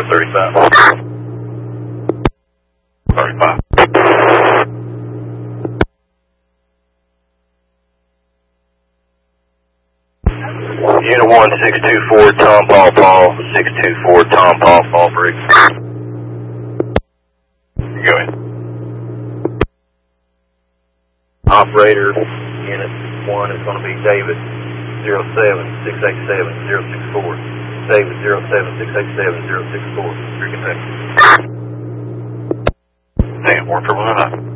35. 35. Unit 1624, Tom Paul Paul, 624, Tom Paul Paul Briggs. Go ahead. Operator, Unit 1 is going to be David 07687-064. David 07687-064. Freaking heck. Damn, 1 for 1.